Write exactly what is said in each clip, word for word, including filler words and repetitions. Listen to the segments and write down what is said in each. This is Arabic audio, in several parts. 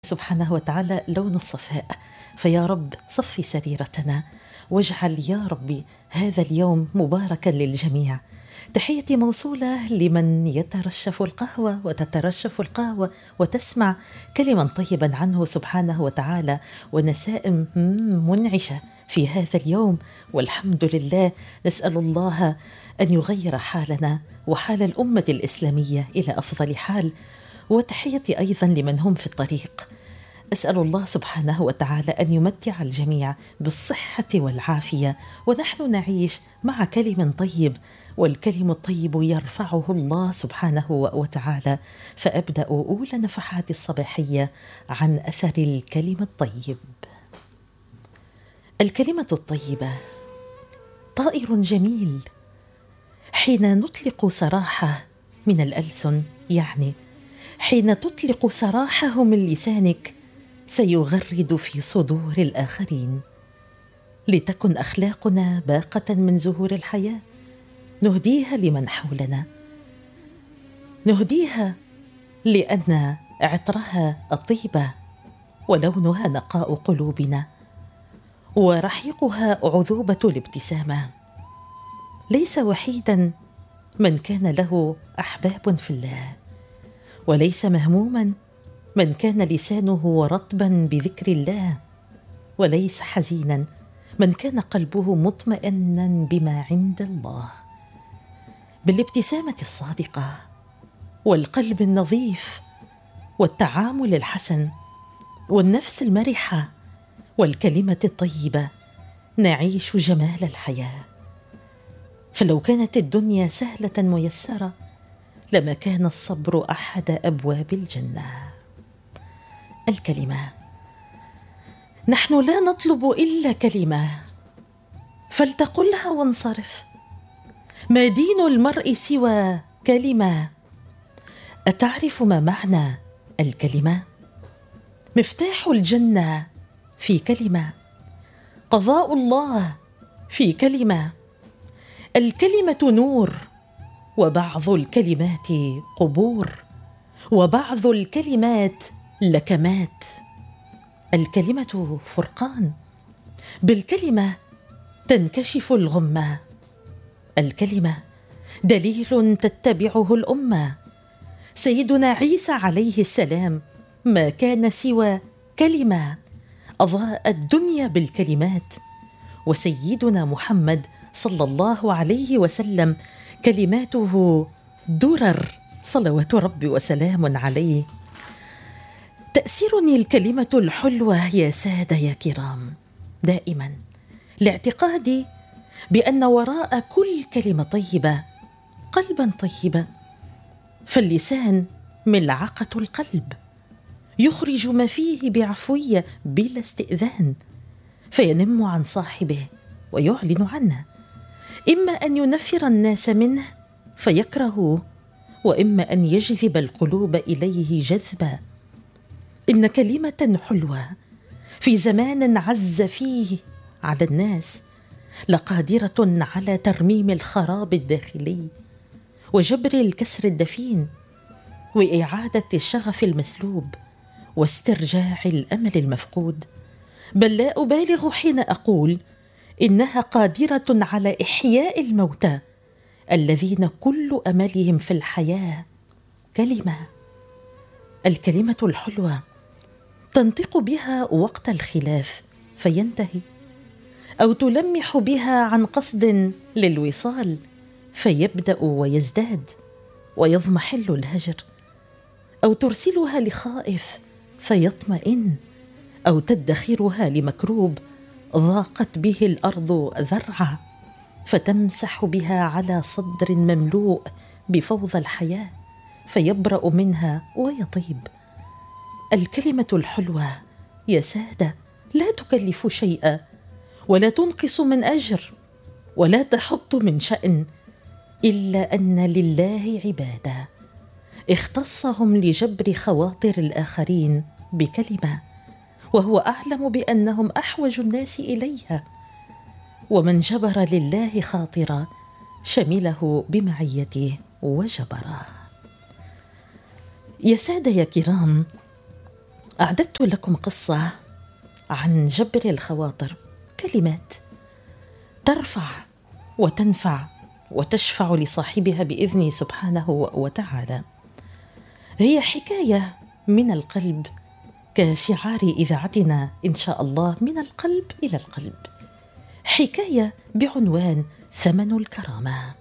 سبحانه وتعالى لون الصفاء، فيا رب صفي سريرتنا واجعل يا ربي هذا اليوم مباركا للجميع. تحيتي موصولة لمن يترشف القهوة وتترشف القهوة وتسمع كلما طيبا عنه سبحانه وتعالى ونسائم منعشة في هذا اليوم، والحمد لله. نسأل الله أن يغير حالنا وحال الأمة الإسلامية إلى أفضل حال. وتحيتي أيضا لمن هم في الطريق، أسأل الله سبحانه وتعالى أن يمتع الجميع بالصحة والعافية ونحن نعيش مع كلم طيب، والكلم الطيب يرفعه الله سبحانه وتعالى. فأبدأ أولى نفحات الصباحية عن أثر الكلم الطيب. الكلمة الطيبة طائر جميل حين نطلق سراحه من الألسن، يعني حين تطلق سراحه من لسانك سيغرد في صدور الآخرين. لتكن أخلاقنا باقة من زهور الحياة، نهديها لمن حولنا، نهديها لأن عطرها الطيبة ولونها نقاء قلوبنا ورحيقها عذوبة الابتسامة. ليس وحيدا من كان له أحباب في الله، وليس مهموما من كان لسانه رطبا بذكر الله، وليس حزينا من كان قلبه مطمئنا بما عند الله. بالابتسامة الصادقة والقلب النظيف والتعامل الحسن والنفس المرحة والكلمة الطيبة نعيش جمال الحياة. فلو كانت الدنيا سهلة ميسرة لما كان الصبر أحد أبواب الجنة. الكلمة، نحن لا نطلب إلا كلمة فلتقلها وانصرف. ما دين المرء سوى كلمة؟ أتعرف ما معنى الكلمة؟ مفتاح الجنة في كلمة، قضاء الله في كلمة. الكلمة نور، وبعض الكلمات قبور، وبعض الكلمات لكمات. الكلمة فرقان، بالكلمة تنكشف الغمة. الكلمة دليل تتبعه الأمة. سيدنا عيسى عليه السلام ما كان سوى كلمة أضاء الدنيا بالكلمات، وسيدنا محمد صلى الله عليه وسلم كلماته درر صلوات ربي وسلام عليه. تأسرني الكلمة الحلوة يا سادة يا كرام دائما، لاعتقادي بأن وراء كل كلمة طيبة قلبا طيبا. فاللسان ملعقة القلب، يخرج ما فيه بعفوية بلا استئذان، فينم عن صاحبه ويعلن عنه، إما أن ينفر الناس منه فيكرهوه، وإما أن يجذب القلوب إليه جذبا. إن كلمة حلوة في زمان عز فيه على الناس لقادرة على ترميم الخراب الداخلي وجبر الكسر الدفين وإعادة الشغف المسلوب واسترجاع الأمل المفقود. بل لا أبالغ حين أقول إنها قادرة على إحياء الموتى الذين كل أملهم في الحياة كلمة. الكلمة الحلوة تنطق بها وقت الخلاف فينتهي، أو تلمح بها عن قصد للوصال فيبدأ ويزداد ويضمحل الهجر، أو ترسلها لخائف فيطمئن، أو تدخرها لمكروب ضاقت به الأرض ذرعا فتمسح بها على صدر مملوء بفوضى الحياة فيبرأ منها ويطيب. الكلمة الحلوة يا سادة لا تكلف شيئا، ولا تنقص من أجر، ولا تحط من شأن، إلا أن لله عبادة اختصهم لجبر خواطر الآخرين بكلمة، وهو أعلم بأنهم أحوج الناس إليها. ومن جبر لله خاطرا شمله بمعيته وجبره. يا سادة يا كرام، أعددت لكم قصة عن جبر الخواطر، كلمات ترفع وتنفع وتشفع لصاحبها بإذنه سبحانه وتعالى. هي حكاية من القلب، كشعار إذاعتنا إن شاء الله، من القلب إلى القلب. حكاية بعنوان ثمن الكرامة.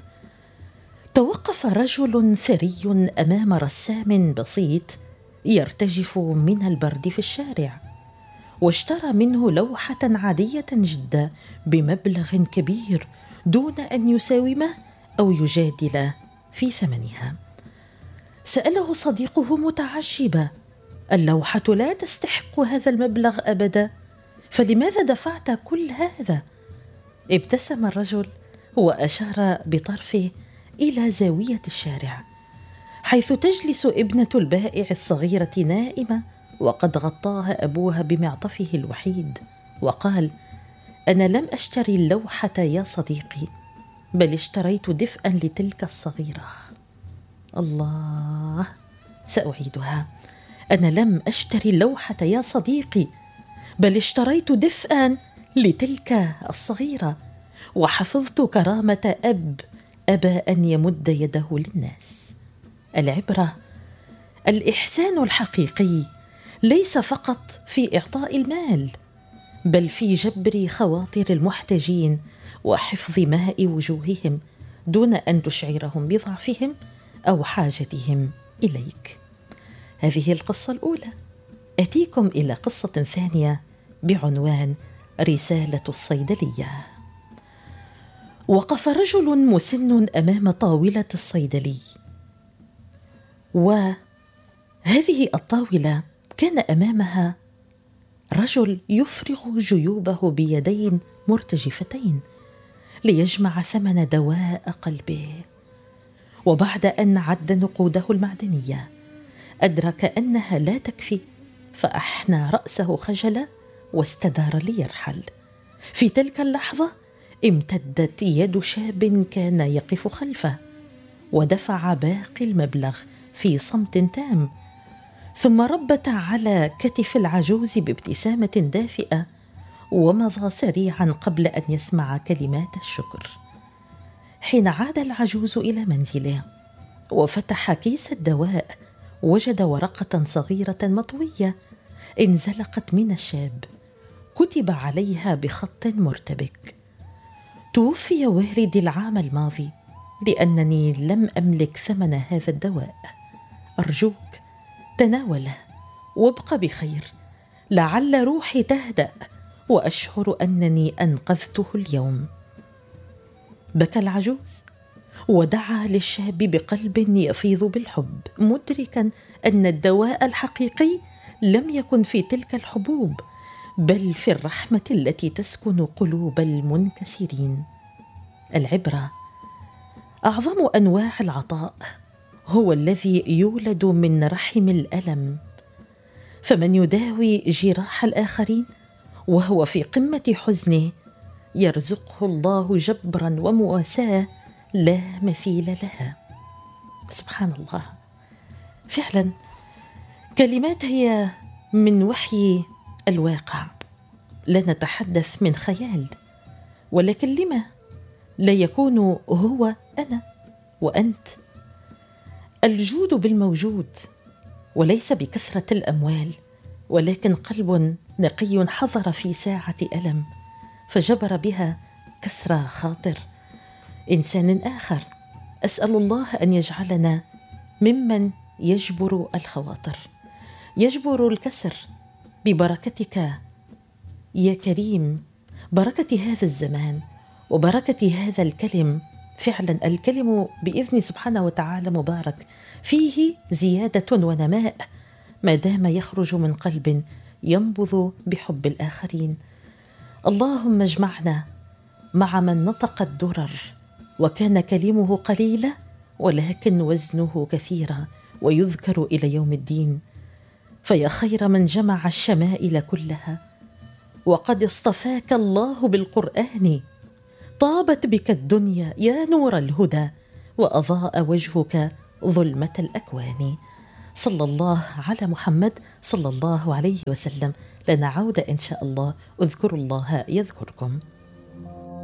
توقف رجل ثري أمام رسام بسيط يرتجف من البرد في الشارع، واشترى منه لوحة عادية جدا بمبلغ كبير دون أن يساومه أو يجادل في ثمنها. سأله صديقه متعجبا: اللوحة لا تستحق هذا المبلغ أبدا، فلماذا دفعت كل هذا؟ ابتسم الرجل وأشار بطرفه إلى زاوية الشارع، حيث تجلس ابنة البائع الصغيرة نائمة وقد غطاها أبوها بمعطفه الوحيد، وقال: أنا لم أشتري اللوحة يا صديقي، بل اشتريت دفئا لتلك الصغيرة. الله، سأعيدها: أنا لم أشتري اللوحة يا صديقي، بل اشتريت دفئا لتلك الصغيرة، وحفظت كرامة أب أبى أن يمد يده للناس. العبرة: الإحسان الحقيقي ليس فقط في إعطاء المال، بل في جبر خواطر المحتاجين وحفظ ماء وجوههم دون أن تشعرهم بضعفهم أو حاجتهم إليك. هذه القصة الأولى. أتيكم إلى قصة ثانية بعنوان رسالة الصيدلية. وقف رجل مسن أمام طاولة الصيدلي، وهذه الطاولة كان أمامها رجل يفرغ جيوبه بيدين مرتجفتين ليجمع ثمن دواء قلبه. وبعد أن عد نقوده المعدنية أدرك أنها لا تكفي، فأحنى رأسه خجلا واستدار ليرحل. في تلك اللحظة امتدت يد شاب كان يقف خلفه ودفع باقي المبلغ في صمت تام، ثم ربت على كتف العجوز بابتسامة دافئة ومضى سريعا قبل أن يسمع كلمات الشكر. حين عاد العجوز إلى منزله وفتح كيس الدواء وجد ورقة صغيرة مطوية انزلقت من الشاب، كتب عليها بخط مرتبك: توفي والدي العام الماضي لأنني لم أملك ثمن هذا الدواء، أرجوك تناوله وابق بخير، لعل روحي تهدأ وأشعر أنني أنقذته اليوم. بكى العجوز ودعا للشاب بقلب يفيض بالحب، مدركا أن الدواء الحقيقي لم يكن في تلك الحبوب، بل في الرحمة التي تسكن قلوب المنكسرين. العبرة: أعظم أنواع العطاء هو الذي يولد من رحم الألم، فمن يداوي جراح الآخرين وهو في قمة حزنه يرزقه الله جبرا ومواساة لا مثيل لها. سبحان الله، فعلا كلمات هي من وحي الواقع، لا نتحدث من خيال، ولكن لما لا يكون هو أنا وأنت؟ الجود بالموجود، وليس بكثرة الأموال، ولكن قلب نقي حضر في ساعة ألم فجبر بها كسر خاطر إنسان آخر. أسأل الله أن يجعلنا ممن يجبر الخواطر، يجبر الكسر ببركتك يا كريم، بركة هذا الزمان وبركة هذا الكلم. فعلا الكلم بإذن سبحانه وتعالى مبارك، فيه زيادة ونماء ما دام يخرج من قلب ينبض بحب الآخرين. اللهم اجمعنا مع من نطق الدرر وكان كلمه قليلا ولكن وزنه كثيرا ويذكر إلى يوم الدين. فيا خير من جمع الشمائل كلها، وقد اصطفاك الله بالقرآن، طابت بك الدنيا يا نور الهدى، وأضاء وجهك ظلمة الأكوان. صلى الله على محمد صلى الله عليه وسلم. لنا عودة إن شاء الله. اذكروا الله يذكركم.